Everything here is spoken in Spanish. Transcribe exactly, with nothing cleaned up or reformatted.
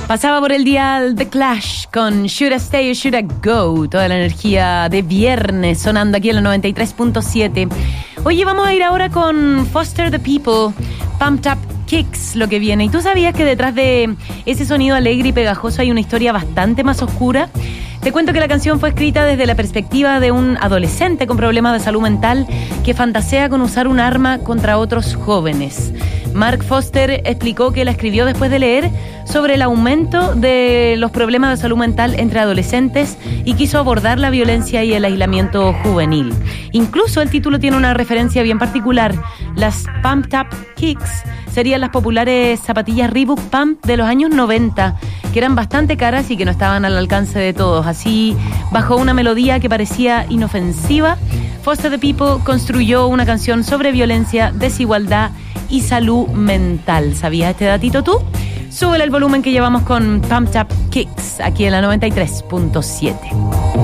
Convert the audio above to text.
Pasaba por el dial The Clash con Should I Stay or Should I Go. Toda la energía de viernes sonando aquí en la noventa y tres punto siete. Oye, vamos a ir ahora con Foster the People, Pumped Up Kicks, lo que viene. ¿Y tú sabías que detrás de ese sonido alegre y pegajoso hay una historia bastante más oscura? Te cuento que la canción fue escrita desde la perspectiva de un adolescente con problemas de salud mental que fantasea con usar un arma contra otros jóvenes. Mark Foster explicó que la escribió después de leer sobre el aumento de los problemas de salud mental entre adolescentes y quiso abordar la violencia y el aislamiento juvenil. Incluso el título tiene una referencia bien particular. Las Pumped Up Kicks serían las populares zapatillas Reebok Pump de los años noventa, que eran bastante caras y que no estaban al alcance de todos. Así, bajo una melodía que parecía inofensiva, Foster the People construyó una canción sobre violencia, desigualdad y salud mental. ¿Sabías este datito tú? Súbele el volumen que llevamos con Pumped Up Kicks aquí en la noventa y tres punto siete.